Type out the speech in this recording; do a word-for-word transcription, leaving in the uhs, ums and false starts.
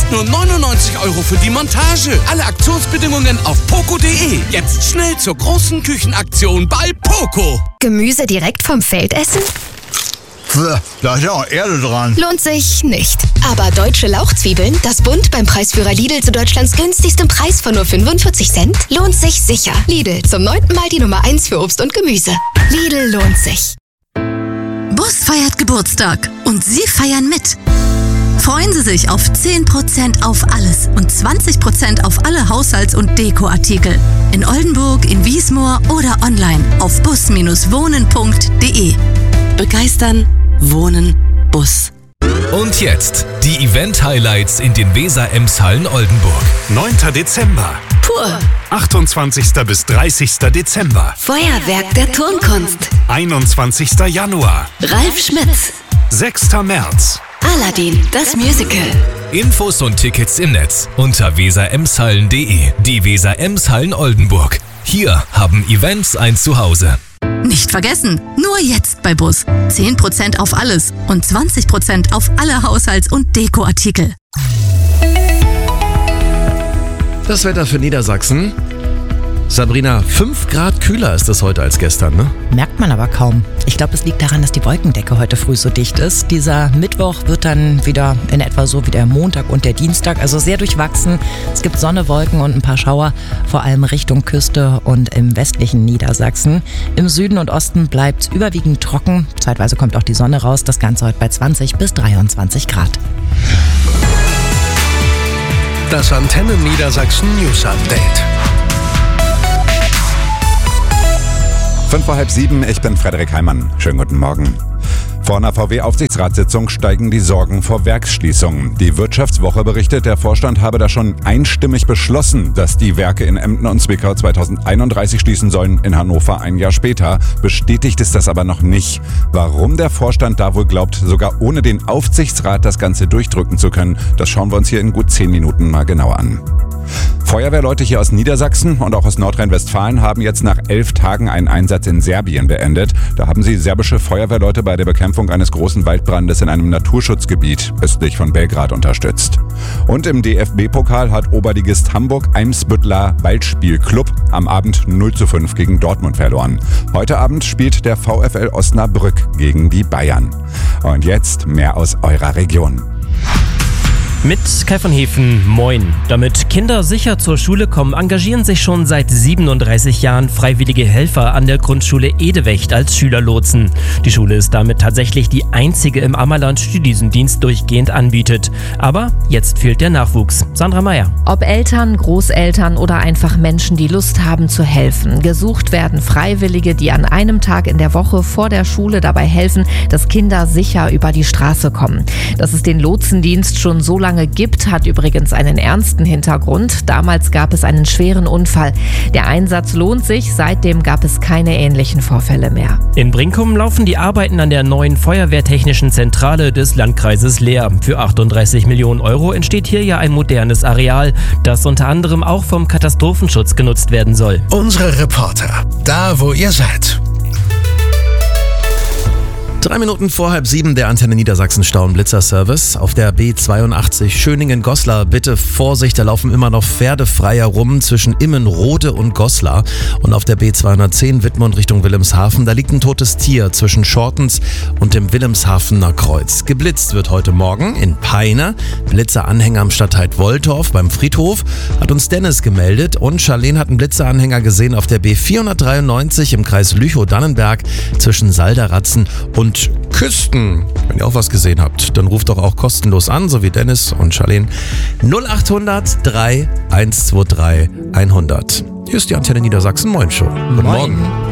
jetzt nur neunundneunzig Euro für die Montage. Alle Aktionsbedingungen auf poco punkt de. Jetzt schnell zur großen Küchenaktion bei Poco. Gemüse direkt vom Feld essen? Da ist ja auch Erde dran. Lohnt sich nicht. Aber deutsche Lauchzwiebeln, das Bund beim Preisführer Lidl zu Deutschlands günstigstem Preis von nur fünfundvierzig Cent, lohnt sich sicher. Lidl, zum neunten Mal die Nummer eins für Obst und Gemüse. Lidl lohnt sich. Bus feiert Geburtstag und Sie feiern mit. Freuen Sie sich auf zehn Prozent auf alles und zwanzig Prozent auf alle Haushalts- und Dekoartikel. In Oldenburg, in Wiesmoor oder online auf bus wohnen punkt de. Begeistern, wohnen, Bus. Und jetzt die Event-Highlights in den Weser-Ems-Hallen Oldenburg. neunter Dezember. Pur. achtundzwanzigster bis dreißigster Dezember. Feuerwerk der Turnkunst. einundzwanzigster Januar. Ralf Schmitz. sechster März. Aladdin, das Musical. Infos und Tickets im Netz unter weser emshallen punkt de. Die Weser-Ems-Hallen Oldenburg. Hier haben Events ein Zuhause. Nicht vergessen, nur jetzt bei Bus. zehn Prozent auf alles und zwanzig Prozent auf alle Haushalts- und Dekoartikel. Das Wetter für Niedersachsen. Sabrina, fünf Grad kühler ist es heute als gestern, ne? Merkt man aber kaum. Ich glaube, es liegt daran, dass die Wolkendecke heute früh so dicht ist. Dieser Mittwoch wird dann wieder in etwa so wie der Montag und der Dienstag, also sehr durchwachsen. Es gibt Sonne, Wolken und ein paar Schauer, vor allem Richtung Küste und im westlichen Niedersachsen. Im Süden und Osten bleibt es überwiegend trocken. Zeitweise kommt auch die Sonne raus. Das Ganze heute bei zwanzig bis dreiundzwanzig Grad. Das Antenne Niedersachsen News Update. Fünf vor halb sieben, ich bin Frederik Heimann. Schönen guten Morgen. Vor einer V W-Aufsichtsratssitzung steigen die Sorgen vor Werksschließungen. Die Wirtschaftswoche berichtet, der Vorstand habe da schon einstimmig beschlossen, dass die Werke in Emden und Zwickau zweitausendeinunddreißig schließen sollen, in Hannover ein Jahr später. Bestätigt ist das aber noch nicht. Warum der Vorstand da wohl glaubt, sogar ohne den Aufsichtsrat das Ganze durchdrücken zu können, das schauen wir uns hier in gut zehn Minuten mal genauer an. Feuerwehrleute hier aus Niedersachsen und auch aus Nordrhein-Westfalen haben jetzt nach elf Tagen einen Einsatz in Serbien beendet. Da haben sie serbische Feuerwehrleute bei der Bekämpfung eines großen Waldbrandes in einem Naturschutzgebiet östlich von Belgrad unterstützt. Und im D F B-Pokal hat Oberligist Hamburg-Eimsbütteler Waldspielclub am Abend null zu fünf gegen Dortmund verloren. Heute Abend spielt der VfL Osnabrück gegen die Bayern. Und jetzt mehr aus eurer Region. Mit Kai von Hefen, moin. Damit Kinder sicher zur Schule kommen, engagieren sich schon seit siebenunddreißig Jahren freiwillige Helfer an der Grundschule Edewecht als Schülerlotsen. Die Schule ist damit tatsächlich die einzige im Ammerland, die diesen Dienst durchgehend anbietet. Aber jetzt fehlt der Nachwuchs. Sandra Meyer. Ob Eltern, Großeltern oder einfach Menschen, die Lust haben zu helfen. Gesucht werden Freiwillige, die an einem Tag in der Woche vor der Schule dabei helfen, dass Kinder sicher über die Straße kommen. Dass es den Lotsendienst schon so lange gibt, hat übrigens einen ernsten Hintergrund. Damals gab es einen schweren Unfall. Der Einsatz lohnt sich, seitdem gab es keine ähnlichen Vorfälle mehr. In Brinkum laufen die Arbeiten an der neuen Feuerwehrtechnischen Zentrale des Landkreises Leer. Für achtunddreißig Millionen Euro entsteht hier ja ein modernes Areal, das unter anderem auch vom Katastrophenschutz genutzt werden soll. Unsere Reporter, da wo ihr seid. Drei Minuten vor halb sieben, der Antenne Niedersachsen Stau- und Blitzerservice. Auf der B zweiundachtzig Schöningen-Goslar, bitte Vorsicht, da laufen immer noch Pferdefrei herum zwischen Immenrode und Goslar. Und auf der B zweihundertzehn Wittmund Richtung Wilhelmshaven, da liegt ein totes Tier zwischen Schortens und dem Wilhelmshavener Kreuz. Geblitzt wird heute Morgen in Peine. Blitzeranhänger am Stadtteil Woltorf beim Friedhof, hat uns Dennis gemeldet. Und Charlene hat einen Blitzeranhänger gesehen auf der B vierhundertdreiundneunzig im Kreis Lüchow-Dannenberg zwischen Salderatzen und Küsten. Wenn ihr auch was gesehen habt, dann ruft doch auch kostenlos an, so wie Dennis und Charlene. null achthundert drei eins zwei drei hundert. Hier ist die Antenne Niedersachsen Moin Show. Guten Morgen.